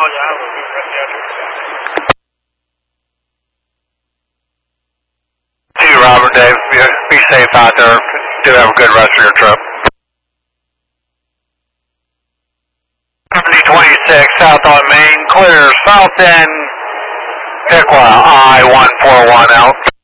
yeah, we'll be right there. To you, Robert, Dave. Be safe out there. Do have a good rest of your trip. 7026 south on Main, clear south end, Piqua, I-141 out.